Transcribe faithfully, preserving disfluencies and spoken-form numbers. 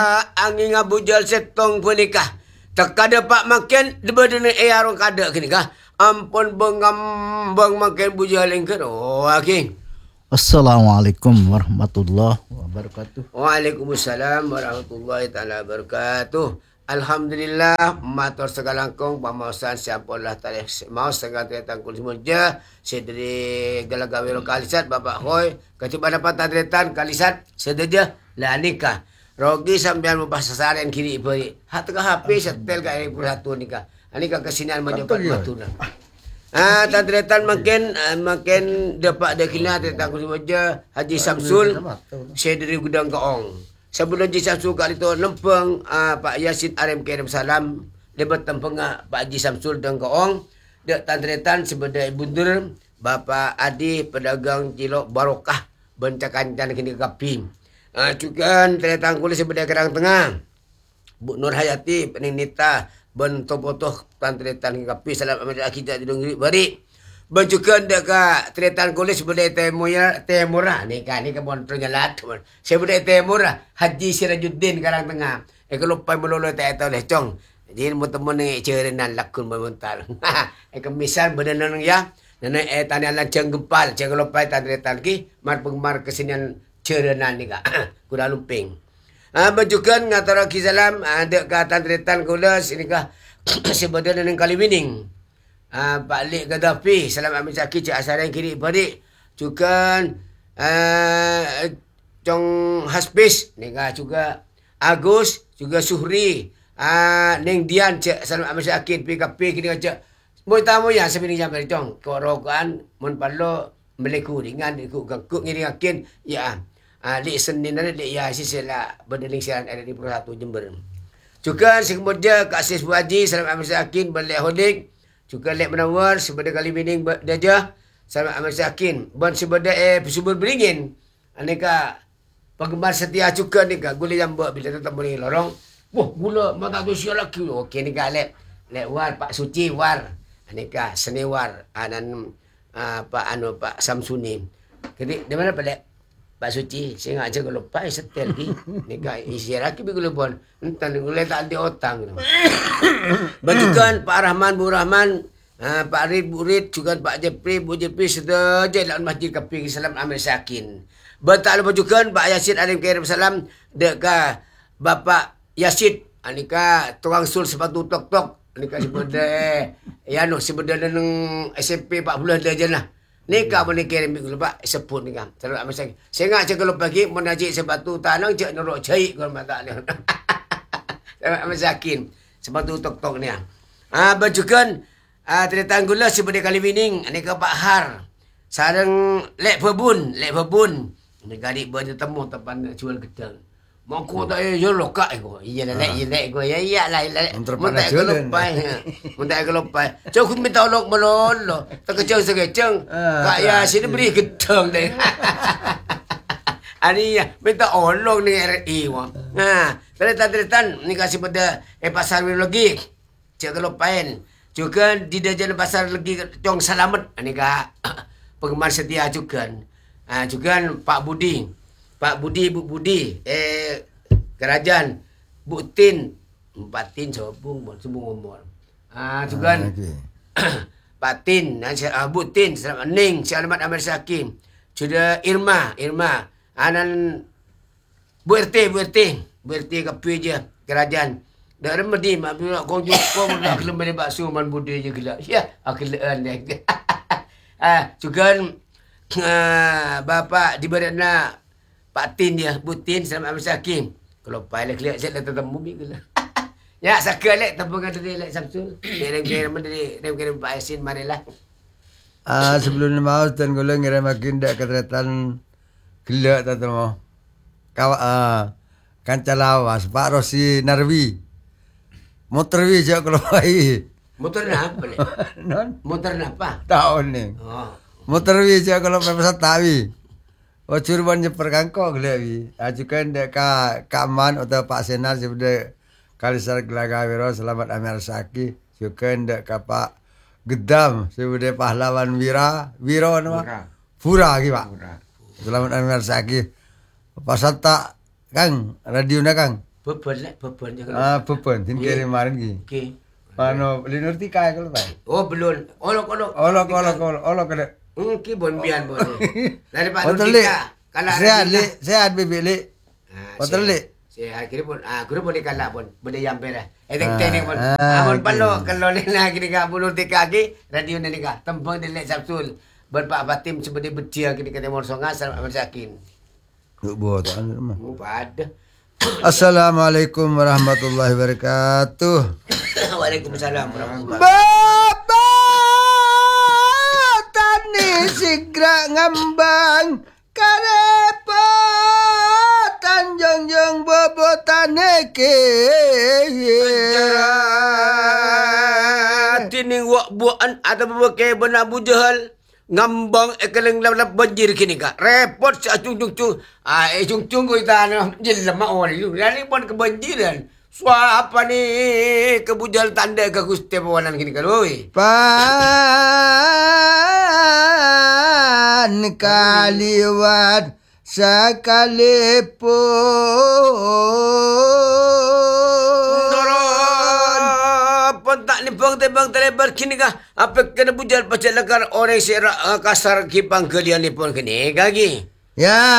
angin abujal setong punikah. Terkada pak makan deba dene e arong kada kini kah. Ampun bengambang makan bujal engker. Oh aki. Assalamualaikum warahmatullahi wabarakatuh. Waalaikumsalam warahmatullahi taala wabarakatuh. Alhamdulillah matur segalangkong pamasan siapalah tarikh mau segala tretang kul semuja sedri galagawiro kalisat bapak hoy keciba dapat tadretan kalisat sedeja la nikah rogi sambian mupasasaren kiri beri hat ka H P setel ka ini satu nikah anika kesinian menyebat matuna. Ah, tadretan makin makin dapat dekina tretang kul semuja Haji Samsul sedri gudang Gaong. Sebelum Haji Samsul kali tu lempeng uh, Pak Yasin Arim kirim salam dia bertempeng Pak Haji Samsul dan Gaong dek tandretan sebagai bundur Bapak Adi pedagang cilok barokah bencakan dan kini kapi. Ah uh, juga tandretan kulit sebagai kerang tengah Bu Nur Hayati peninita ben topotoh tandretan kini kapi salam amat kita di dongri bari. Bencukan dekat tretan kulit sebagai temurah temurah ni kan ni kebon terjalat sebagai temurah Haji Sirajuddin Karang Tengah. Eh kalau pai melolo tak tahu leh cong. Jadi mu temen ni cerenan lakun memental. Eh kemisal bedenan ya. Nana eh tanya lancang gempal ceng kalau pai tretan ki mar pengmar kesenian cerenan ni ka. Kuda lumping. Ah bencukan ngatara kisalam ada ka tretan kulit sini ka sebagai dengan Kaliwining. Uh, Pak Lik Gaddafi salam amin sakit cik asaran kiri balik juga uh, Cong Haspis nikah juga Agus juga Suhri uh, Neng Dian cik salam amin sakit P K P kini cik mau tamu ya sebini sampai cong korokan mun parlo meleku dengan ikut gangkuk ngiri akin ya uh, Lik Senin ada Lik ya sisila berdeling siaran ada di Pura satu Jember juga sekemudian Kak Sis Bu Haji salam amin sakit balik hodik juga Lek Menawar sebagai kali bining dajah sama Ahmad Syakin ban sebagai eh subur beringin aneka penggemar setia juga nika gula jambak bila tetap boleh lorong wah gula mata tu sia laki okey nika Lek Lek War Pak Suci War aneka Seni War anan uh, Pak anu Pak Samsuni jadi di mana Pak Lek Pak Suci saya ngajak kalau Pak setel ki nika isi laki bi gula pon entan gula tak ada otang Bantukan Pak Rahman, Bu Rahman, uh, Pak Rid, Bu Rid, juga Pak Jepri, Bu Jepri, sedaja dalam masjid Kaping Salam Amir Syakin. Betul bantukan Pak Yasin Arim kirim salam dekat Bapak Yasin. Anika tukang sul sepatu tok-tok. Anika sebenarnya, ya no sebenarnya neng S M P empat puluh dah je lah. Nika boleh kirim dulu Pak, sebut nika. Salam Amir Syakin. Saya ngak cakap pagi, menajik sepatu tanang, cak norok caik kalau mata dia. Salam Amir Syakin. Sepatu tok-tok ni. Ah bajukan ah tretan gula sebagai kali bining aneka Pak Har. Sarang Lek Pebun, Lek Pebun. Ni gadik bertemu tepan nak jual gedang. Moko tak ya yo lokak ko. Iya lah Lek, iya Lek ko. Ya iya lah Lek. Mun tak kelopai. Mun tak kelopai. Cok minta tolong melolo. Tak keceng sekeceng. Kak ya sini beri gedang deh. Ani ya minta olong ni R I wa. Ha, tretan-tretan ni kasih pada eh pasar lagi. Cek kalau pain. Juga di dalam pasar lagi Cong Salamet ni ka penggemar setia juga. Ha, juga Pak Budi. Pak Budi, Bu Budi eh kerajaan Bu Tin, Pak Tin sobung bon subung umur. Ah juga ah, okay. Pak Tin, uh, Bu Tin, Selamat Ning, Selamat Amir Syakim. Sudah Irma, Irma. Anan Bu R T, Bu R T. Bu R T kapi je kerajaan. Dak remedi mak nak konjuk ko nak kelem beli bakso man budi je gila. Ya, akelan dia. Ah, juga uh, Bapak di badan Pak Tin dia, Bu Tin Selamat Amir Syakim. Kalau pai lek lek set tetemu mi gila. Ya, sakal lek tepung ada Lek Samsul. Dia kirim dari dia kirim Pak Yasin marilah. Ah, sebelum mau dan gula ngira makin dak ketretan gelak tak tahu. Kau ah kanca lawas Pak Rosi Narwi. Motor wi jak kalau pai. Motor apa le? Non. Motor apa? Tahun ni. Oh. Motor wi jak kalau pai pasal tawi. Oh curban je perkangkok gelak wi. Ajukan dek ka Kaman atau Pak Senar sebenarnya Kalisar Gelaga Wiro Selamat Amir Saki. Juga dek ka Pak Gedam sebenarnya pahlawan Wira, Wiro nama. Pura ki Pak. Selamat Amir Saki. Pasal tak Kang, radio na Kang. Purple lah, purple je kalau. Ah, pepun, tin Ya. kiri marin gi. Okey. Mano, linur ti kai kalau tai. Oh, belum. Olok-olok. Olok olok olok olok kada. Hmm, ki bon bian bon. Daripada Betul li. Nurtika. Kalau Sehat li, sehat bibi li. Ah, Betul li. Saya akhirnya pun, ah, guru pun dikalak pun, benda yang beres. Eh, Ah, teknik pun. ah, Ah, pun okey. perlu, kalau ni nak kini kak bulu tika lagi, radio ni kak, tempang dia lek sabsul. Berpak batim seperti becia kini kata morsonga, selamat bersakin. Duk buat tu mah. Oh, pada. Assalamualaikum warahmatullahi wabarakatuh. Waalaikumsalam warahmatullahi Bapak tani sigra ngambang karepo tanjong-jong bobotane ke Tining wak buan atau berbagai benar Abu Jahal ngambang ekeleng lap banjir kini kak repot si acung cung cung ah eh cung cung ko itana jil lama orang itu lari pun kebanjiran suapa ni kebujal tanda ke gusti pawanan kini kak oi pan kaliwat sekalipun Pon tak ni pang tebang telebar kini kah apa kena bujal pacak lekar orang serak kasar kipang kalian ni pun kini kaki ya